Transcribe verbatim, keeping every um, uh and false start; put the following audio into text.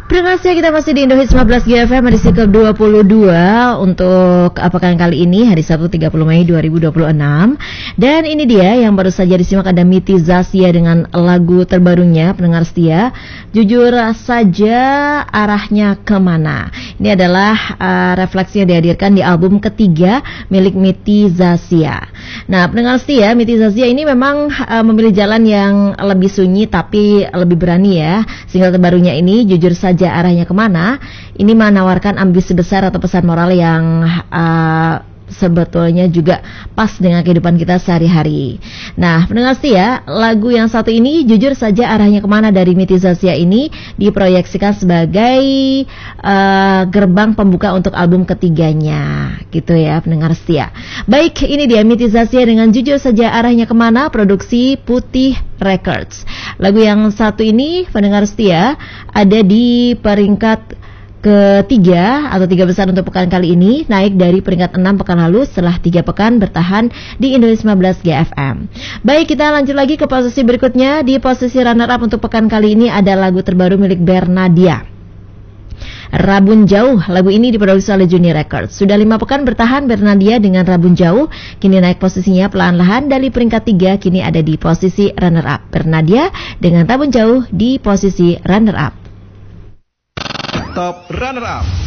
Pendengar setia, kita masih di Indohits lima belas G F M edisi ke dua puluh dua untuk pekan kali ini, hari Sabtu tiga puluh Mei dua ribu dua puluh enam. Dan ini dia yang baru saja disimak, ada Miti Zasya dengan lagu terbarunya, pendengar setia, Jujur Saja Arahnya Kemana. Ini adalah uh, refleksi yang dihadirkan di album ketiga milik Miti Zasya. Nah, pendengar setia, Miti Zasya ini memang uh, memilih jalan yang lebih sunyi tapi lebih berani ya. Single terbarunya ini, Jujur Saja Arahnya Kemana, ini menawarkan ambisi besar atau pesan moral yang uh, sebetulnya juga pas dengan kehidupan kita sehari-hari. Nah, pendengar setia, lagu yang satu ini, Jujur Saja Arahnya Kemana dari Miti Zasya ini diproyeksikan sebagai uh, gerbang pembuka untuk album ketiganya, gitu ya pendengar setia. Baik, ini dia Miti Zasya dengan Jujur Saja Arahnya Kemana, produksi Putih Records. Lagu yang satu ini, pendengar setia, ada di peringkat ketiga atau tiga besar untuk pekan kali ini, naik dari peringkat enam pekan lalu setelah tiga pekan bertahan di Indohits lima belas G F M. Baik, kita lanjut lagi ke posisi berikutnya. Di posisi runner up untuk pekan kali ini ada lagu terbaru milik Bernadia, Rabun Jauh. Lagu ini diproduksi oleh Juni Records. Sudah lima pekan bertahan Bernadia dengan Rabun Jauh, kini naik posisinya perlahan-lahan dari peringkat tiga, kini ada di posisi runner up. Bernadia dengan Rabun Jauh di posisi runner up. Top Runner Up.